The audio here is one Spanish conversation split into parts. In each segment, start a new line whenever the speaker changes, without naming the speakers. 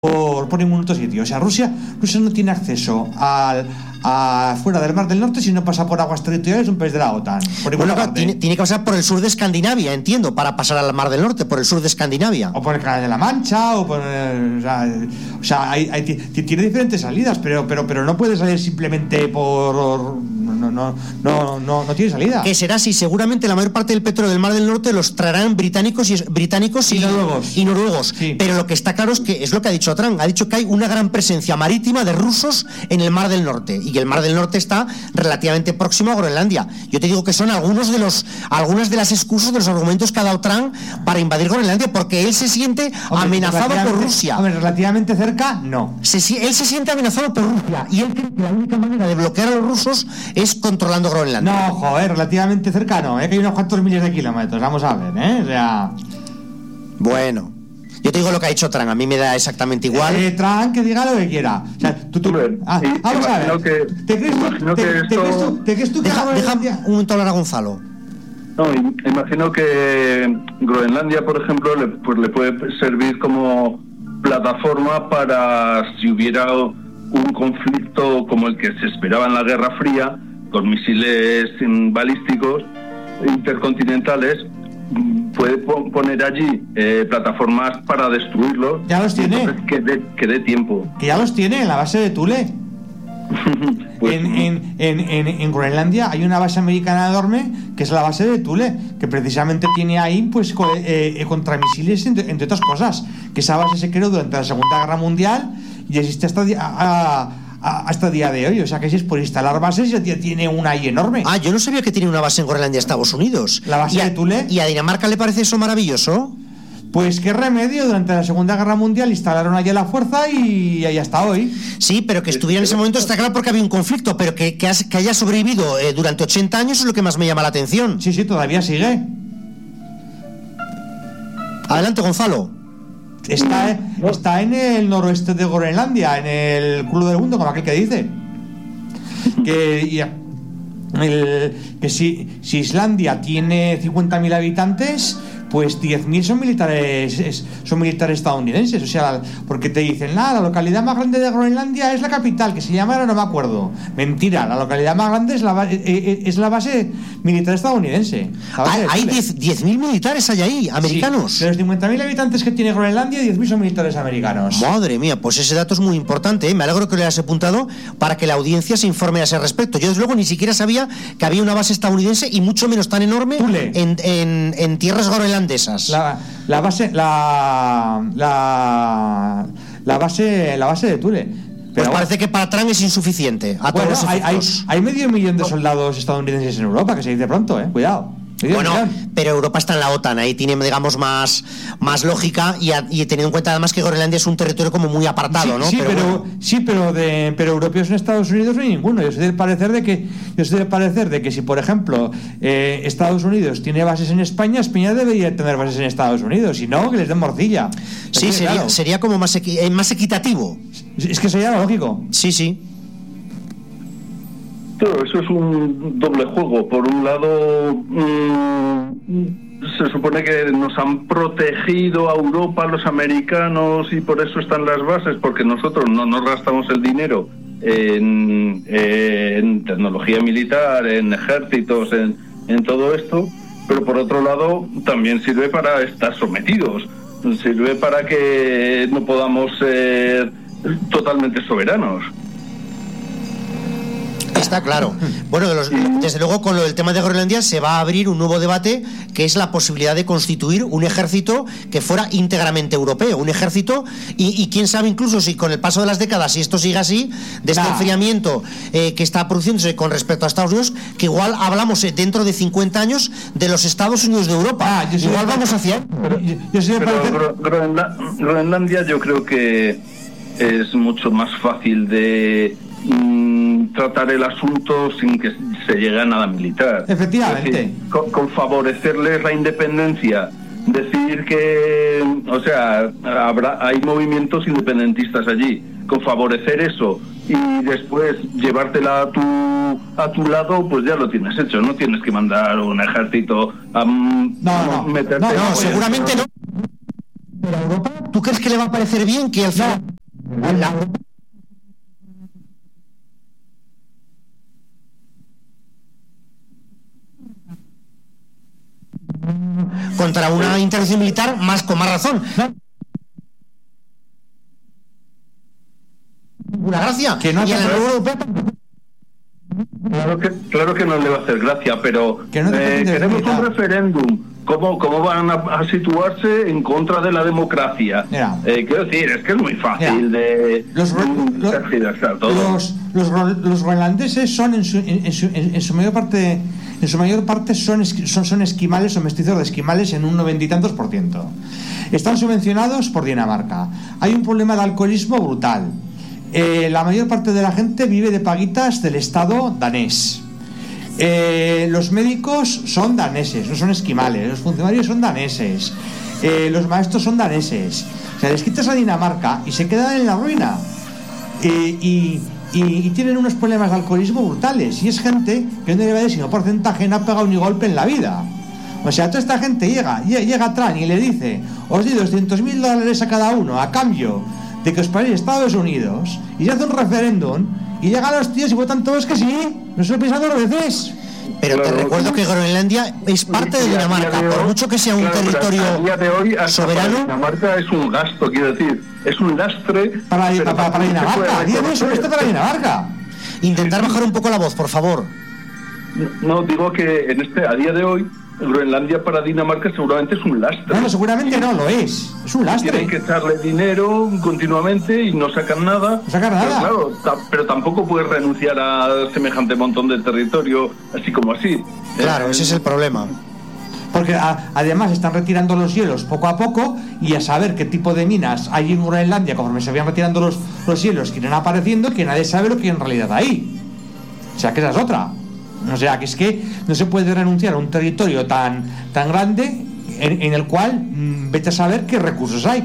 por ningún otro sitio. O sea, Rusia no tiene acceso a fuera del Mar del Norte si no pasa por aguas territoriales de un país de la OTAN.
Bueno, tiene que pasar por el sur de Escandinavia, entiendo, para pasar al Mar del Norte, por el sur de Escandinavia.
O por el Canal de la Mancha, o por o sea tiene diferentes salidas, pero no puede salir simplemente por... No tiene salida.
Que será así, seguramente la mayor parte del petróleo del Mar del Norte los traerán británicos y noruegos.
Sí.
Pero lo que está claro es que es lo que ha dicho Trump. Ha dicho que hay una gran presencia marítima de rusos en el Mar del Norte y que el Mar del Norte está relativamente próximo a Groenlandia. Yo te digo que son algunas de las excusas, de los argumentos que ha dado Trump para invadir Groenlandia, porque él se siente amenazado por Rusia.
Relativamente cerca, no.
Él se siente amenazado por Rusia y él cree que la única manera de bloquear a los rusos es controlando Groenlandia.
No, joder, relativamente cerca no, que hay unos cuantos miles de kilómetros, vamos a ver, o sea...
Bueno, yo te digo lo que ha dicho Trump, a mí me da exactamente igual.
Trump que diga lo que quiera. O sea, vamos a ver. ¿Te crees tú que
deja un momento hablar a Gonzalo?
No, imagino que Groenlandia, por ejemplo, le puede servir como plataforma para si hubiera un conflicto como el que se esperaba en la Guerra Fría, con misiles balísticos intercontinentales. Puede poner allí plataformas para destruirlos.
Ya los tiene.
Que dé tiempo.
Que ya los tiene en la base de Thule.
Pues,
en Groenlandia hay una base americana enorme que es la base de Thule, que precisamente tiene ahí pues contramisiles, entre otras cosas. Que esa base se creó durante la Segunda Guerra Mundial y existe hasta el día de hoy. O sea que si es por instalar bases, ya tiene una ahí enorme.
Yo no sabía que tenía una base en Groenlandia, Estados Unidos.
La base de Thule.
¿Y a Dinamarca le parece eso maravilloso?
Pues qué remedio, durante la Segunda Guerra Mundial instalaron allí la fuerza y ahí hasta hoy.
Sí, pero que estuviera en ese momento está claro porque había un conflicto, pero que haya sobrevivido durante 80 años es lo que más me llama la atención.
Sí, todavía sigue.
Adelante, Gonzalo.
Está en el noroeste de Groenlandia, en el culo del mundo, como aquel que dice. Que si Islandia tiene 50.000 habitantes, pues 10.000 son militares estadounidenses. O sea, porque te dicen, la localidad más grande de Groenlandia es la capital, que se llama, ahora no me acuerdo. Mentira, la localidad más grande es la base militar estadounidense.
Hay 10.000 militares ahí, americanos.
Sí, de los 50.000 habitantes que tiene Groenlandia, 10.000 son militares americanos.
Madre mía, pues ese dato es muy importante, Me alegro que lo hayas apuntado para que la audiencia se informe a ese respecto. Yo desde luego ni siquiera sabía que había una base estadounidense y mucho menos tan enorme en tierras groenlandesas.
La base de Thule.
Pero parece que para Trump es insuficiente.
Hay 500.000 de soldados estadounidenses en Europa, que se dice pronto, cuidado.
Bueno, pero Europa está en la OTAN, ahí tiene, digamos, más lógica y teniendo en cuenta además que Groenlandia es un territorio como muy apartado, ¿no?
Pero europeos en Estados Unidos no hay ninguno. Yo soy del parecer de que si, por ejemplo, Estados Unidos tiene bases en España, España debería tener bases en Estados Unidos, si no, que les den morcilla.
Sí, sería como más equitativo.
Es que sería lógico.
Sí.
Claro, eso es un doble juego. Por un lado, se supone que nos han protegido a Europa, los americanos, y por eso están las bases, porque nosotros no nos gastamos el dinero en tecnología militar, en ejércitos, en todo esto. Pero por otro lado, también sirve para estar sometidos. Sirve para que no podamos ser totalmente soberanos.
Está claro. Bueno, desde luego con el tema de Groenlandia se va a abrir un nuevo debate, que es la posibilidad de constituir un ejército que fuera íntegramente europeo, un ejército y quién sabe incluso si con el paso de las décadas, si esto sigue así, de este enfriamiento que está produciéndose con respecto a Estados Unidos, que igual hablamos dentro de 50 años de los Estados Unidos de Europa. Igual vamos hacia...
Groenlandia yo creo que es mucho más fácil de tratar el asunto sin que se llegue a nada militar.
Efectivamente.
Es decir, con favorecerles la independencia, decir que, o sea, hay movimientos independentistas allí, con favorecer eso y después llevártela a tu lado, pues ya lo tienes hecho. No tienes que mandar un ejército a meterte.
No, seguramente no. Pero a Europa, ¿tú crees que le va a parecer bien que al final Contra una intervención militar con más razón. Una gracia.
Que no,
y en la Unión Europea.
Claro que no le va a hacer gracia, pero queremos un referéndum. ¿Cómo van a situarse en contra de la democracia? Quiero decir, es que es muy fácil de tergiversar todo.
Los groenlandeses son en su mayor parte son esquimales o mestizos de esquimales en un 90 y tantos %. Están subvencionados por Dinamarca. Hay un problema de alcoholismo brutal. La mayor parte de la gente vive de paguitas del Estado danés. Los médicos son daneses, no son esquimales. Los funcionarios son daneses. Los maestros son daneses. O sea, les quitas a Dinamarca y se quedan en la ruina. Y tienen unos problemas de alcoholismo brutales. Y es gente que no debe de sino porcentaje, no ha pegado ni golpe en la vida. O sea, toda esta gente llega a Trump y le dice: os doy $200.000 a cada uno a cambio de que os paréis Estados Unidos, y se hace un referéndum y llegan los tíos y votan todos que sí. No se lo piensan 2 veces.
Pero te recuerdo que Groenlandia es parte de Dinamarca, por mucho que sea un territorio soberano.
Dinamarca es un gasto, quiero decir, es un lastre
para Dinamarca. A día de hoy solo está para Dinamarca.
Intentar bajar un poco la voz, por favor.
No, digo que a día de hoy Groenlandia para Dinamarca seguramente es un lastre.
No, seguramente no lo es. Es un lastre.
Tienen que echarle dinero continuamente y no sacan nada.
No sacan nada.
Pero tampoco puedes renunciar a semejante montón de territorio así como así.
Claro, ese es el problema.
Porque además están retirando los hielos poco a poco, y a saber qué tipo de minas hay en Groenlandia conforme se vayan retirando los hielos que irán apareciendo, que nadie sabe lo que en realidad hay. O sea, que esa es otra. O sea, que es que no se puede renunciar a un territorio tan grande en el cual vete a saber qué recursos hay,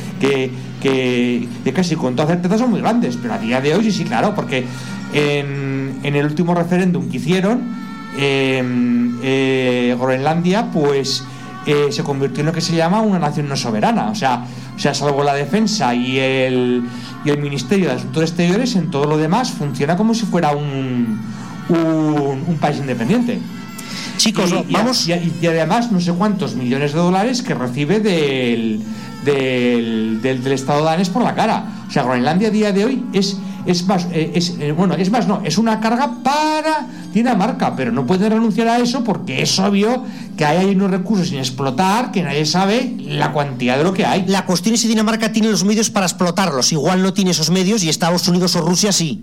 que casi con toda certeza son muy grandes. Pero a día de hoy sí, claro, porque en el último referéndum que hicieron, Groenlandia pues se convirtió en lo que se llama una nación no soberana. O sea, salvo la defensa y el Ministerio de Asuntos Exteriores, en todo lo demás funciona como si fuera un país independiente.
Chicos, vamos.
Y además no sé cuántos millones de dólares que recibe del Estado danés por la cara. O sea, Groenlandia a día de hoy es una carga para Dinamarca, pero no pueden renunciar a eso porque es obvio que hay unos recursos sin explotar que nadie sabe la cantidad de lo que hay.
La cuestión es si Dinamarca tiene los medios para explotarlos. Igual no tiene esos medios y Estados Unidos o Rusia sí.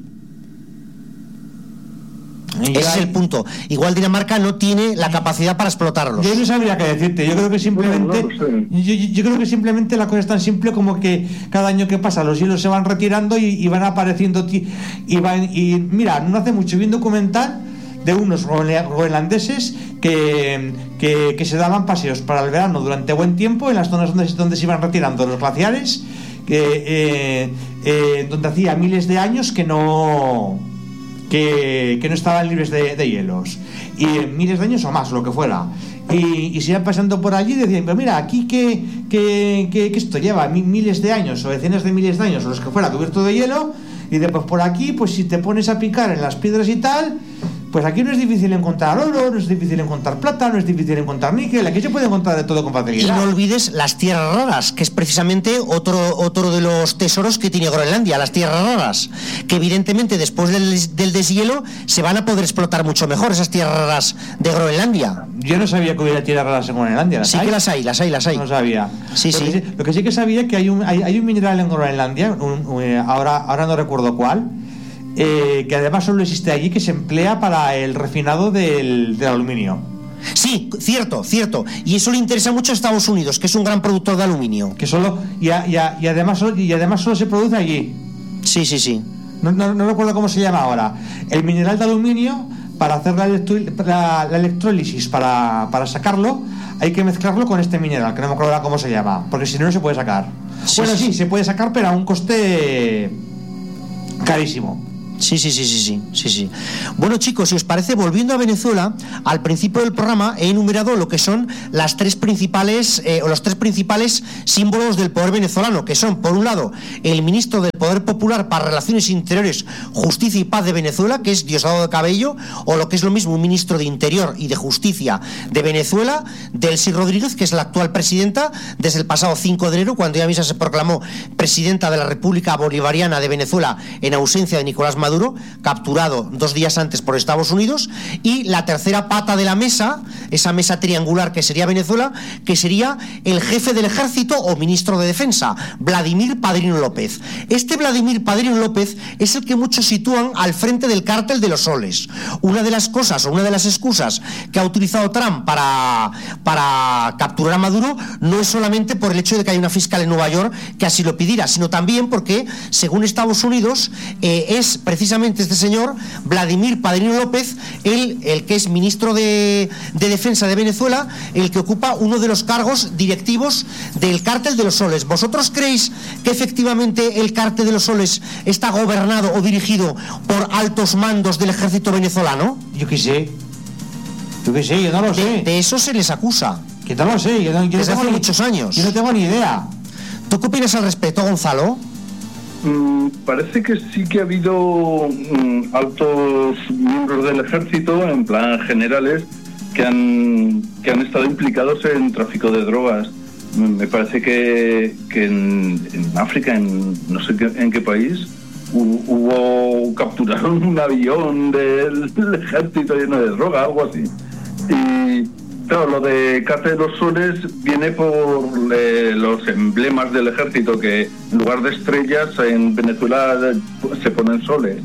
Ese es el punto. Igual Dinamarca no tiene la capacidad para explotarlos.
Yo no sabría qué decirte. Yo creo que simplemente yo creo que simplemente la cosa es tan simple como que cada año que pasa los hielos se van retirando y van apareciendo y mira, no hace mucho vi un documental de unos groenlandeses que se daban paseos para el verano durante buen tiempo en las zonas donde se iban retirando los glaciares, donde hacía miles de años que no estaban libres de hielos, y miles de años o más, lo que fuera, y se iban pasando por allí y decían: pero mira, aquí que esto lleva miles de años o decenas de miles de años o los que fuera cubierto de hielo, y después por aquí, pues si te pones a picar en las piedras y tal, pues aquí no es difícil encontrar oro, no es difícil encontrar plata, no es difícil encontrar níquel, aquí se puede encontrar de todo con facilidad.
Y no olvides las tierras raras, que es precisamente otro de los tesoros que tiene Groenlandia, las tierras raras, que evidentemente después del deshielo se van a poder explotar mucho mejor esas tierras raras de Groenlandia.
Yo no sabía que hubiera tierras raras en Groenlandia.
Sí, que las hay. No
sabía.
Sí.
Lo que sí que sabía es que hay un mineral en Groenlandia, ahora no recuerdo cuál, que además solo existe allí, que se emplea para el refinado del aluminio.
Sí, cierto. Y eso le interesa mucho a Estados Unidos, que es un gran productor de aluminio.
Que solo y además solo se produce allí.
Sí.
No recuerdo cómo se llama ahora. El mineral de aluminio, para hacer la electrólisis, para sacarlo, hay que mezclarlo con este mineral, que no me acuerdo ahora cómo se llama, porque si no se puede sacar. Sí, se puede sacar, pero a un coste carísimo.
Sí. Bueno, chicos, si os parece, volviendo a Venezuela, al principio del programa he enumerado lo que son los tres principales símbolos del poder venezolano, que son, por un lado, el ministro del Poder Popular para Relaciones Interiores, Justicia y Paz de Venezuela, que es Diosdado Cabello, o lo que es lo mismo, un ministro de Interior y de Justicia de Venezuela, Delcy Rodríguez, que es la actual presidenta desde el pasado 5 de enero, cuando ella misma se proclamó presidenta de la República Bolivariana de Venezuela en ausencia de Nicolás Maduro, capturado 2 días antes por Estados Unidos, y la tercera pata de la mesa, esa mesa triangular que sería Venezuela, que sería el jefe del ejército o ministro de defensa, Vladimir Padrino López. Este Vladimir Padrino López es el que muchos sitúan al frente del cártel de los soles. Una de las cosas o una de las excusas que ha utilizado Trump para capturar a Maduro no es solamente por el hecho de que hay una fiscal en Nueva York que así lo pidiera, sino también porque, según Estados Unidos, es precisamente este señor, Vladimir Padrino López, el que es ministro de Defensa de Venezuela, el que ocupa uno de los cargos directivos del cártel de los soles. ¿Vosotros creéis que efectivamente el cártel de los soles está gobernado o dirigido por altos mandos del ejército venezolano?
Yo qué sé, yo no lo sé.
De eso se les acusa.
Que no lo sé, yo
desde hace muchos años.
Yo no tengo ni idea.
¿Tú qué opinas al respecto, Gonzalo?
Parece que sí que ha habido altos miembros del ejército, en plan generales, que han estado implicados en tráfico de drogas. Me parece que en África, no sé en qué país, capturaron un avión del ejército lleno de droga, algo así. Y claro, lo de cártel de los soles viene por los emblemas del ejército, que en lugar de estrellas en Venezuela se ponen soles.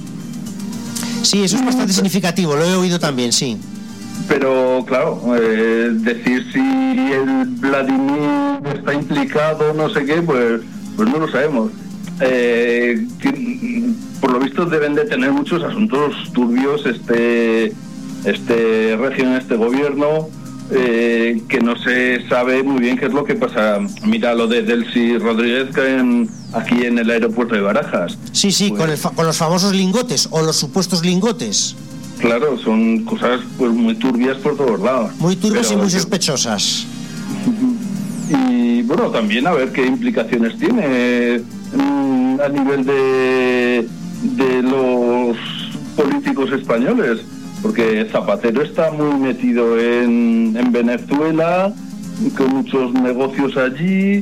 Sí, eso es bastante significativo, lo he oído también, sí.
Pero claro, decir si el Vladimir está implicado, no sé qué, pues no lo sabemos. Por lo visto deben de tener muchos asuntos turbios este régimen, este gobierno, que no se sabe muy bien qué es lo que pasa. Mira lo de Delcy Rodríguez aquí en el aeropuerto de Barajas.
Sí, pues, con los famosos lingotes o los supuestos lingotes.
Claro, son cosas pues muy turbias por todos lados.
Muy turbias y muy sospechosas.
Y bueno, también a ver qué implicaciones tiene a nivel de los políticos españoles, porque Zapatero está muy metido en Venezuela, con muchos negocios allí.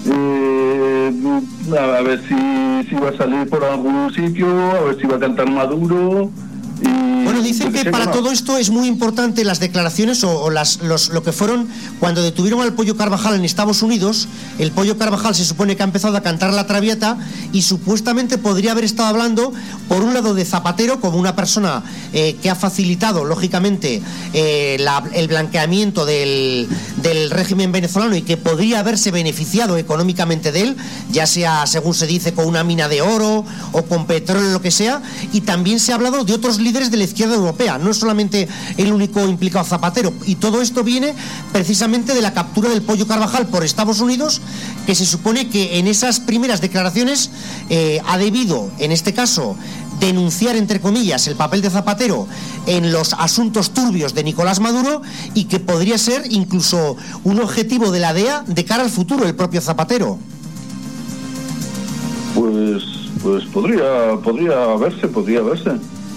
A ver si va a salir por algún sitio, a ver si va a cantar Maduro.
Bueno, dicen que para todo esto es muy importante las declaraciones lo que fueron cuando detuvieron al Pollo Carvajal en Estados Unidos. El Pollo Carvajal se supone que ha empezado a cantar la Traviata y supuestamente podría haber estado hablando, por un lado, de Zapatero como una persona que ha facilitado, lógicamente, el blanqueamiento del régimen venezolano y que podría haberse beneficiado económicamente de él, ya sea, según se dice, con una mina de oro o con petróleo, lo que sea. Y también se ha hablado de otros líderes de la izquierda europea, no es solamente el único implicado Zapatero, y todo esto viene precisamente de la captura del Pollo Carvajal por Estados Unidos, que se supone que en esas primeras declaraciones ha debido, en este caso, denunciar, entre comillas, el papel de Zapatero en los asuntos turbios de Nicolás Maduro, y que podría ser incluso un objetivo de la DEA de cara al futuro, el propio Zapatero.
Pues podría verse.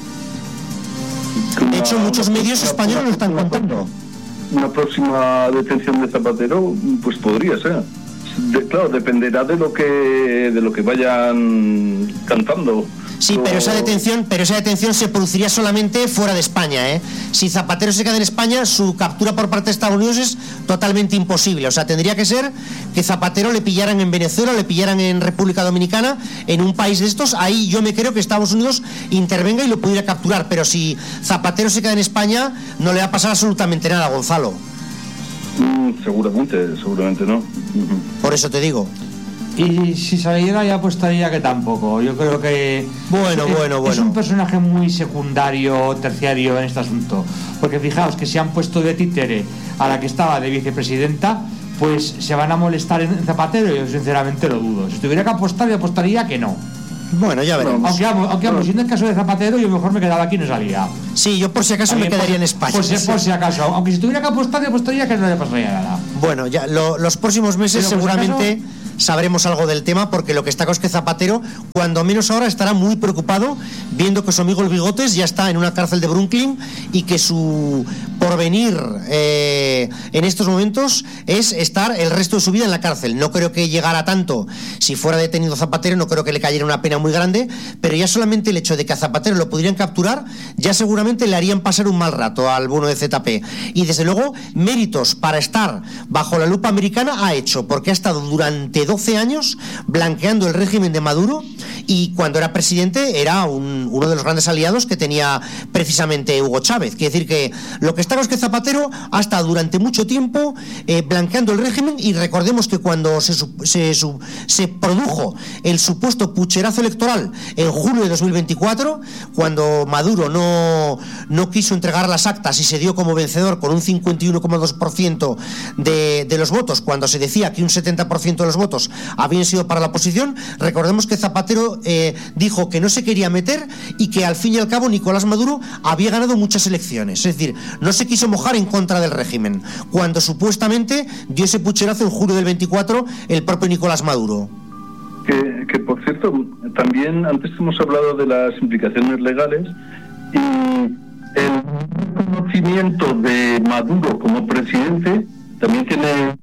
De hecho, muchos medios españoles lo están contando.
Una próxima detención de Zapatero, pues podría ser. Claro, dependerá de lo que vayan cantando.
Sí, pero esa detención se produciría solamente fuera de España, ¿eh? Si Zapatero se queda en España, su captura por parte de Estados Unidos es totalmente imposible. O sea, tendría que ser que Zapatero le pillaran en Venezuela, le pillaran en República Dominicana, en un país de estos. Ahí yo me creo que Estados Unidos intervenga y lo pudiera capturar. Pero si Zapatero se queda en España, no le va a pasar absolutamente nada, Gonzalo.
Seguramente no.
Por eso te digo.
Y si saliera, ya apostaría que tampoco. Yo creo que
bueno.
Es un personaje muy secundario, terciario en este asunto. Porque fijaos que si han puesto de títere a la que estaba de vicepresidenta, pues se van a molestar en Zapatero. Yo sinceramente lo dudo. Si tuviera que apostar, yo apostaría que no.
Bueno, ya veremos.
Aunque siendo el caso de Zapatero, yo mejor me quedaba aquí y no salía.
Sí, yo por si acaso me quedaría en España.
Por si acaso, aunque si tuviera que apostar, yo apostaría que no le pasaría nada.
Bueno, ya los próximos meses seguramente sabremos algo del tema, porque lo que está claro es que Zapatero, cuando menos ahora, estará muy preocupado viendo que su amigo el Bigotes ya está en una cárcel de Brooklyn y que su porvenir en estos momentos es estar el resto de su vida en la cárcel. No creo que llegara tanto. Si fuera detenido Zapatero, no creo que le cayera una pena muy grande, pero ya solamente el hecho de que a Zapatero lo pudieran capturar, ya seguramente le harían pasar un mal rato al bono de ZP. Y desde luego, méritos para estar bajo la lupa americana ha hecho, porque ha estado durante 12 años blanqueando el régimen de Maduro, y cuando era presidente era uno de los grandes aliados que tenía precisamente Hugo Chávez. Quiere decir que lo que está claro es que Zapatero ha estado durante mucho tiempo blanqueando el régimen, y recordemos que cuando se produjo el supuesto pucherazo electoral en julio de 2024, cuando Maduro no quiso entregar las actas y se dio como vencedor con un 51,2% de los votos, cuando se decía que un 70% de los votos habían sido para la oposición, recordemos que Zapatero dijo que no se quería meter y que al fin y al cabo Nicolás Maduro había ganado muchas elecciones. Es decir, no se quiso mojar en contra del régimen, cuando supuestamente dio ese pucherazo en julio del 24 el propio Nicolás Maduro.
Que por cierto, también antes hemos hablado de las implicaciones legales, y el conocimiento de Maduro como presidente también tiene